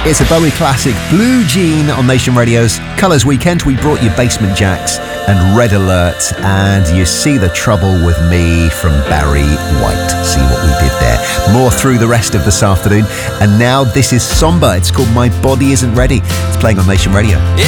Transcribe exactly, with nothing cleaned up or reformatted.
It's a Bowie classic, Blue Jean on Nation Radio's Colours Weekend. We brought you Basement Jaxx and Red Alert, and You See the Trouble with Me from Barry White. See what we did there. More through the rest of this afternoon. And now this is Somber. It's called My Body Isn't Ready. It's playing on Nation Radio.